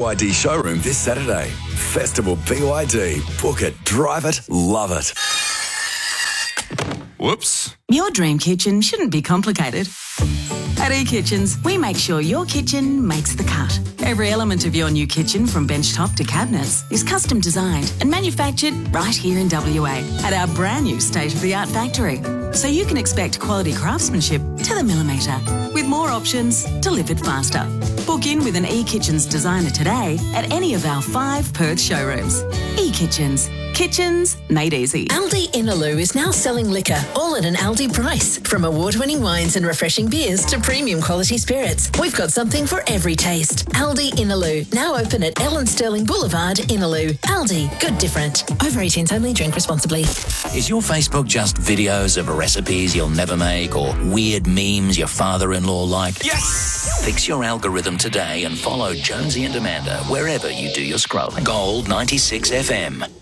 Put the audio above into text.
BYD showroom this Saturday. Festival BYD. Book it, drive it, love it. Whoops. Your dream kitchen shouldn't be complicated. At eKitchens, we make sure your kitchen makes the cut. Every element of your new kitchen, from benchtop to cabinets, is custom designed and manufactured right here in WA at our brand new state-of-the-art factory. So you can expect quality craftsmanship to the millimetre, with more options delivered faster. Book in with an eKitchens designer today at any of our 5 Perth showrooms. eKitchens. Kitchens made easy. Aldi Innaloo is now selling liquor, all at an Aldi price. From award-winning wines and refreshing beers to premium quality spirits, we've got something for every taste. Aldi Innaloo, now open at Ellen Sterling Boulevard, Innaloo. Aldi, good different. Over 18s only, drink responsibly. Is your Facebook just videos of recipes you'll never make or weird memes your father-in-law liked? Yes! Fix your algorithm today and follow Jonesy and Amanda wherever you do your scrolling. Gold 96 FM.